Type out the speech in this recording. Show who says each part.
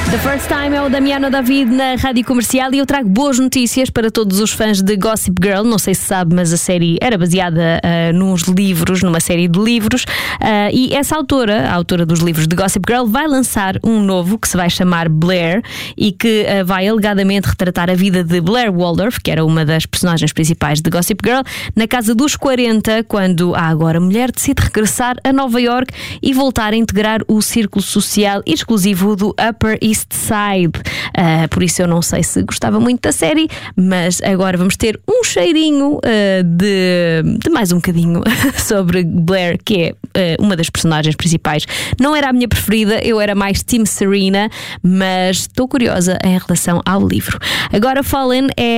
Speaker 1: The First Time é o Damiano David na Rádio Comercial e eu trago boas notícias para todos os fãs de Gossip Girl. Não sei se sabe, mas a série era baseada nos livros, numa série de livros, e essa autora, a autora dos livros de Gossip Girl, vai lançar um novo que se vai chamar Blair e que vai alegadamente retratar a vida de Blair Waldorf, que era uma das personagens principais de Gossip Girl, na casa dos 40, quando a agora mulher decide regressar a Nova York e voltar a integrar o círculo social exclusivo do Upper East Side. Por isso eu não sei se gostava muito da série, mas agora vamos ter um cheirinho de mais um bocadinho sobre Blair, que é uma das personagens principais. Não era a minha preferida, eu era mais Team Serena, mas estou curiosa em relação ao livro. Agora Fallen é